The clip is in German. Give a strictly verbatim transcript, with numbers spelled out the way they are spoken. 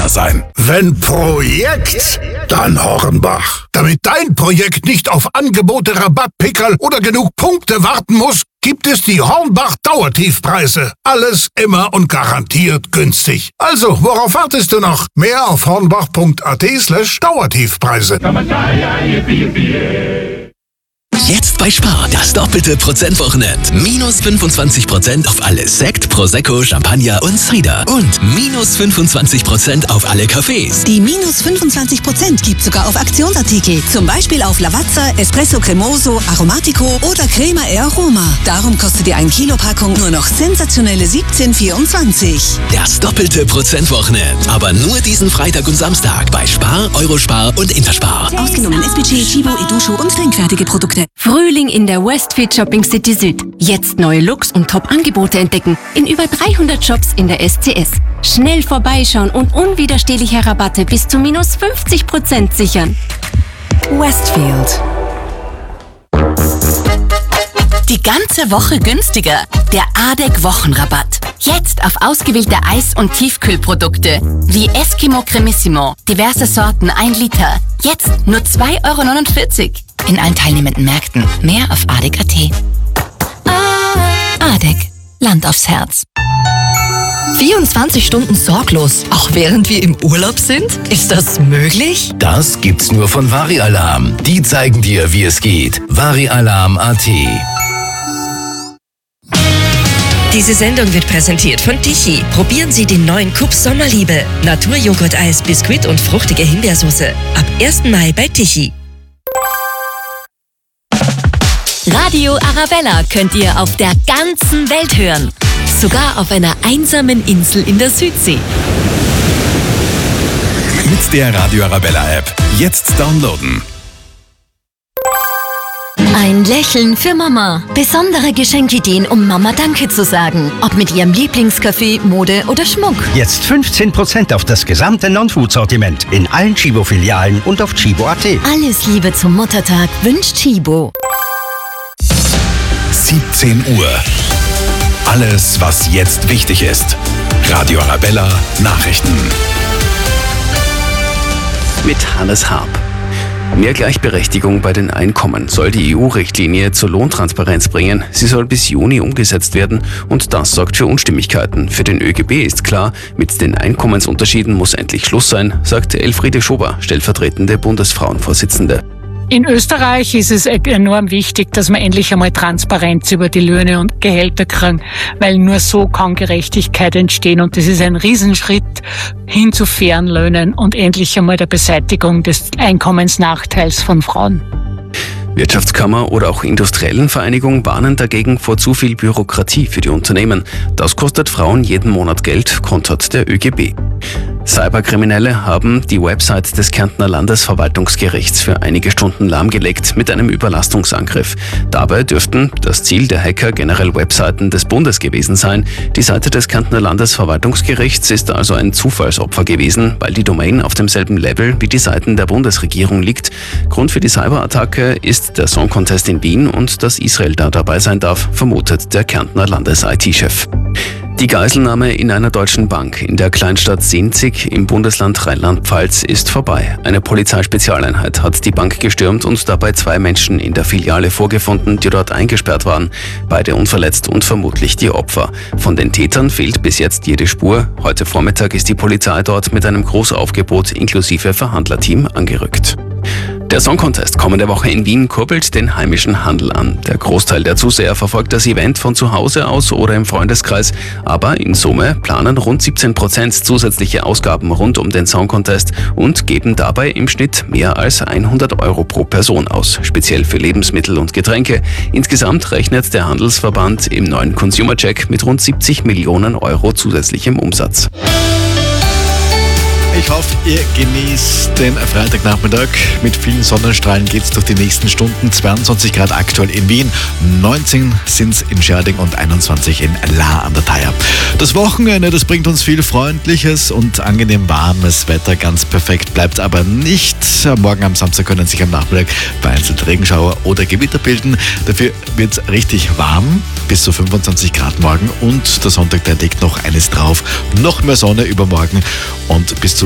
Hornbach sein. Wenn Projekt, dann Hornbach. Damit dein Projekt nicht auf Angebote, Rabattpickerl oder genug Punkte warten muss, gibt es die Hornbach Dauertiefpreise. Alles immer und garantiert günstig. Also, worauf wartest du noch? Mehr auf hornbach.at slash Dauertiefpreise. Jetzt bei Spar, das doppelte Prozentwochenend. Minus fünfundzwanzig Prozent auf alle Sekt, Prosecco, Champagner und Cider. Und minus fünfundzwanzig Prozent auf alle Cafés. Die minus fünfundzwanzig Prozent gibt sogar auf Aktionsartikel. Zum Beispiel auf Lavazza, Espresso Cremoso, Aromatico oder Crema e Aroma. Darum kostet die ein Kilo Packung nur noch sensationelle siebzehn vierundzwanzig. Das doppelte Prozentwochenend. Aber nur diesen Freitag und Samstag bei Spar, Eurospar und Interspar. Ausgenommen S B C, Chibo, Edusho und trinkfertige Produkte. Frühling in der Westfield Shopping City Süd. Jetzt neue Looks und Top-Angebote entdecken in über dreihundert Shops in der S C S. Schnell vorbeischauen und unwiderstehliche Rabatte bis zu minus fünfzig Prozent sichern. Westfield. Die ganze Woche günstiger. Der A D E C Wochenrabatt. Jetzt auf ausgewählte Eis- und Tiefkühlprodukte wie Eskimo Cremissimo, diverse Sorten ein Liter. Jetzt nur zwei Euro neunundvierzig. In allen teilnehmenden Märkten. Mehr auf A D E C punkt A T. A D E C. Land aufs Herz. vierundzwanzig Stunden sorglos, auch während wir im Urlaub sind? Ist das möglich? Das gibt's nur von Vari-Alarm. Die zeigen dir, wie es geht. Vari-Alarm punkt A T. Diese Sendung wird präsentiert von Tichy. Probieren Sie den neuen Kups Sommerliebe. Naturjoghurt-Eis, Biskuit und fruchtige Himbeersoße. Ab ersten Mai bei Tichy. Radio Arabella könnt ihr auf der ganzen Welt hören. Sogar auf einer einsamen Insel in der Südsee. Mit der Radio Arabella App. Jetzt downloaden. Ein Lächeln für Mama. Besondere Geschenkideen, um Mama Danke zu sagen. Ob mit ihrem Lieblingscafé, Mode oder Schmuck. Jetzt fünfzehn Prozent auf das gesamte Non-Food-Sortiment in allen Chibo-Filialen und auf Chibo punkt A T. Alles Liebe zum Muttertag wünscht Chibo. siebzehn Uhr. Alles, was jetzt wichtig ist. Radio Arabella Nachrichten. Mit Hannes Harp. Mehr Gleichberechtigung bei den Einkommen soll die E U-Richtlinie zur Lohntransparenz bringen. Sie soll bis Juni umgesetzt werden und das sorgt für Unstimmigkeiten. Für den ÖGB ist klar, mit den Einkommensunterschieden muss endlich Schluss sein, sagte Elfriede Schober, stellvertretende Bundesfrauenvorsitzende. In Österreich ist es enorm wichtig, dass wir endlich einmal Transparenz über die Löhne und Gehälter kriegen, weil nur so kann Gerechtigkeit entstehen und das ist ein Riesenschritt hin zu fairen Löhnen und endlich einmal der Beseitigung des Einkommensnachteils von Frauen. Wirtschaftskammer oder auch industriellen Vereinigungen warnen dagegen vor zu viel Bürokratie für die Unternehmen. Das kostet Frauen jeden Monat Geld, kontert der ÖGB. Cyberkriminelle haben die Website des Kärntner Landesverwaltungsgerichts für einige Stunden lahmgelegt mit einem Überlastungsangriff. Dabei dürften das Ziel der Hacker generell Webseiten des Bundes gewesen sein. Die Seite des Kärntner Landesverwaltungsgerichts ist also ein Zufallsopfer gewesen, weil die Domain auf demselben Level wie die Seiten der Bundesregierung liegt. Grund für die Cyberattacke ist der Song Contest in Wien und dass Israel da dabei sein darf, vermutet der Kärntner Landes-I T-Chef. Die Geiselnahme in einer deutschen Bank in der Kleinstadt Sinzig im Bundesland Rheinland-Pfalz ist vorbei. Eine Polizeispezialeinheit hat die Bank gestürmt und dabei zwei Menschen in der Filiale vorgefunden, die dort eingesperrt waren. Beide unverletzt und vermutlich die Opfer. Von den Tätern fehlt bis jetzt jede Spur. Heute Vormittag ist die Polizei dort mit einem Großaufgebot inklusive Verhandlerteam angerückt. Der Song Contest kommende Woche in Wien kurbelt den heimischen Handel an. Der Großteil der Zuseher verfolgt das Event von zu Hause aus oder im Freundeskreis, aber in Summe planen rund siebzehn Prozent zusätzliche Ausgaben rund um den Song Contest und geben dabei im Schnitt mehr als hundert Euro pro Person aus, speziell für Lebensmittel und Getränke. Insgesamt rechnet der Handelsverband im neuen Consumer Check mit rund siebzig Millionen Euro zusätzlichem Umsatz. Ich hoffe, ihr genießt den Freitagnachmittag. Mit vielen Sonnenstrahlen geht es durch die nächsten Stunden. zweiundzwanzig Grad aktuell in Wien, neunzehn sind es in Scherding und einundzwanzig in Lahr an der Thaya. Das Wochenende, das bringt uns viel freundliches und angenehm warmes Wetter. Ganz perfekt bleibt aber nicht. Morgen am Samstag können sich am Nachmittag vereinzelt Regenschauer oder Gewitter bilden. Dafür wird es richtig warm, bis zu fünfundzwanzig Grad morgen. Und der Sonntag, der legt noch eines drauf. Noch mehr Sonne übermorgen und bis zu